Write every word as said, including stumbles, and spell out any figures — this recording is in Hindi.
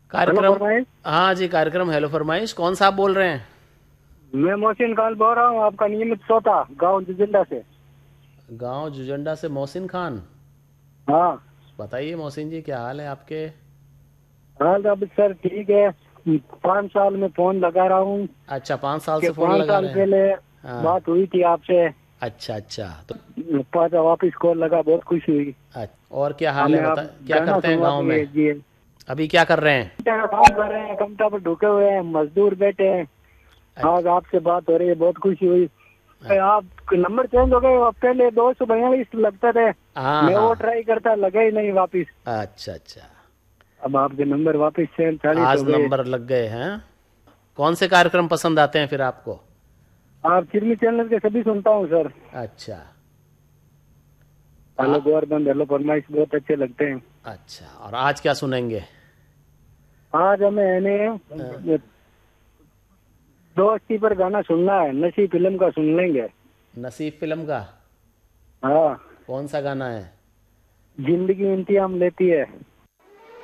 कार्यक्रम। फरमाइश। हाँ जी, कार्यक्रम हेलो फरमाइश। कौन सा आप बोल रहे हैं? मैं मोहसिन खान बोल रहा हूँ, आपका नियमित श्रोता, गांव जिंदा से। गांव जुजंडा से मोहसिन खान। हाँ। बताइए मोहसिन जी, क्या हाल है आपके? हाल अब सर ठीक है। पाँच साल में फोन लगा रहा हूँ अच्छा, पाँच साल कि से फोन पाँच लगा साल रहे हैं। पहले हाँ। बात हुई थी आपसे। अच्छा अच्छा, तो पाँच वापिस कॉल लगा, बहुत खुशी हुई। अच्छा, और क्या हाल है हमें बता, आप क्या गाना करते हैं सुनवा गांव में? दीजिए। अभी क्या कर रहे हैं? क्या काम कर रहे हैं, कमता पर ढुके हुए हैं, मजदूर बैठे हैं। आज अच्छा। आपसे बात हो रही है, बहुत खुशी हुई। आप नंबर चेंज हो गए, आप पहले दो सौ बयालीस लगते थे। हाँ मैं वो हाँ। ट्राई करता, लगा ही नहीं वापिस। अच्छा अच्छा, अब आपके नंबर वापिस चेंज चालीस आज हो गए। नंबर लग गए हैं। कौन से कार्यक्रम पसंद आते हैं फिर आपको? आप चिरमी चैनल के सभी सुनता हूँ सर। अच्छा। आ, हेलो गौरबंद, हेलो फरमाइश बहुत अच्छे लगते हैं। अच्छा, और आज क्या सुनेंगे? आज हमें हाँ, यानी दोस्ती पर गाना सुनना है, नशी फिल्म का सुन लेंगे। नसीब फिल्म का? हाँ। कौन सा गाना है? जिंदगी इंतजाम लेती है।